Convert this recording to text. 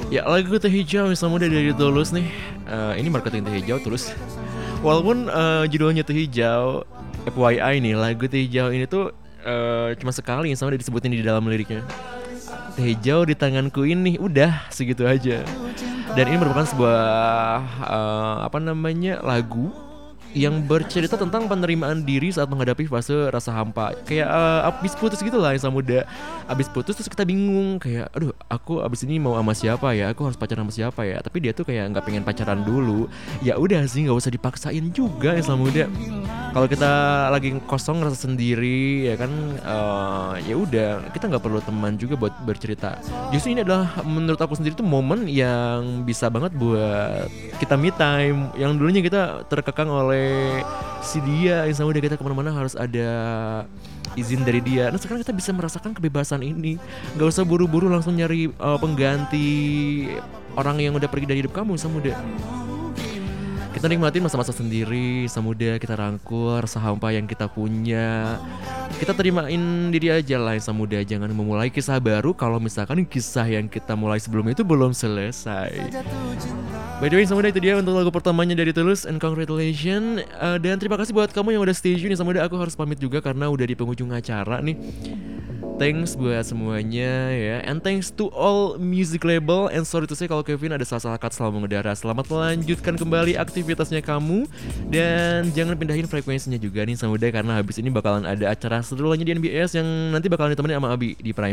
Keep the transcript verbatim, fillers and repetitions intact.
Ya lagu Teh Hijau yang sama dari Tulus nih. Eh, ini marketing Teh Hijau Tulus. Walaupun eh, judulnya Teh Hijau, F Y I nih, lagu Teh Hijau ini tuh eh, cuma sekali yang sama dia disebutin di dalam liriknya. Teh hijau di tanganku ini, udah segitu aja. Dan ini merupakan sebuah eh, apa namanya lagu yang bercerita tentang penerimaan diri saat menghadapi fase rasa hampa. Kayak uh, abis putus gitu lah yang sama muda. Abis putus terus kita bingung kayak, aduh aku abis ini mau sama siapa ya? Aku harus pacaran sama siapa ya? Tapi dia tuh kayak nggak pengen pacaran dulu. Ya udah sih, nggak usah dipaksain juga yang sama muda. Kalau kita lagi kosong rasa sendiri ya kan, uh, ya udah kita nggak perlu teman juga buat bercerita. Justru ini adalah menurut aku sendiri tuh momen yang bisa banget buat kita me time. Yang dulunya kita terkekang oleh si dia yang sama dia, kita kemana-mana harus ada izin dari dia. Nah sekarang kita bisa merasakan kebebasan ini, nggak usah buru-buru langsung nyari uh, pengganti orang yang udah pergi dari hidup kamu sama muda. Kita nikmatin masa-masa sendiri sama muda, kita rangkul rasa hampa yang kita punya. Kita terimain diri aja lah yang sama muda. Jangan memulai kisah baru kalau misalkan kisah yang kita mulai sebelumnya itu belum selesai. By the way, Samuda, itu dia untuk lagu pertamanya dari Tulus, and congratulations. Uh, dan terima kasih buat kamu yang udah stay tune nih Samuda. Aku harus pamit juga karena udah di penghujung acara nih. Thanks buat semuanya ya. And thanks to all music label. And sorry to say kalau Kevin ada salah-salah kata selama mengudara. Selamat melanjutkan kembali aktivitasnya kamu. Dan jangan pindahin frekuensinya juga nih Samuda, karena habis ini bakalan ada acara seru lainnya di N B S yang nanti bakalan ditemenin sama Abi di Prime.